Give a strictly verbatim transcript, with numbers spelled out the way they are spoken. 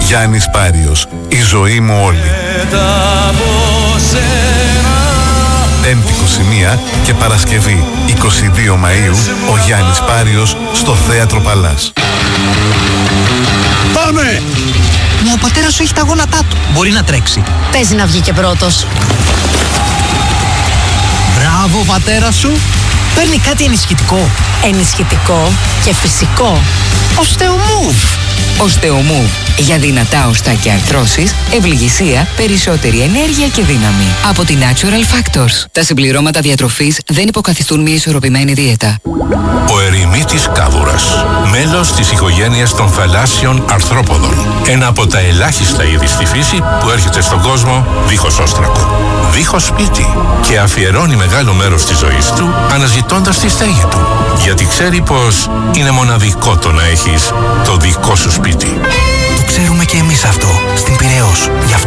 Γιάννης Πάριος, η ζωή μου όλη. Πέμπτη είκοσι μία και Παρασκευή είκοσι δύο Μαΐου, ο Γιάννης Πάριος στο Θέατρο Παλάς. Πάμε! Μα ο πατέρας σου έχει τα γόνατά του. Μπορεί να τρέξει. Παίζει να βγει και πρώτος. Μπράβο, πατέρα σου. Παίρνει κάτι ενισχυτικό. Ενισχυτικό και φυσικό. Οστεομούβ. Οστεομούβ. Για δυνατά οστά και αρθρώσεις, ευληγησία, περισσότερη ενέργεια και δύναμη. Από τη Natural Factors. Τα συμπληρώματα διατροφής δεν υποκαθιστούν μια ισορροπημένη δίαιτα. Ο ερημίτης κάβουρας. Μέλος της οικογένειας των θαλάσσιων αρθρόποδων. Ένα από τα ελάχιστα είδη στη φύση που έρχεται στον κόσμο δίχως όστρακο. Δίχως σπίτι. Και αφιερώνει μεγάλο μέρος της ζωής του αναζητώντας τη στέγη του. Γιατί ξέρει πως είναι μοναδικό το να έχεις το δικό σου σπίτι. Το ξέρουμε και εμείς αυτό, στην Πειραιώς. Γι' αυτό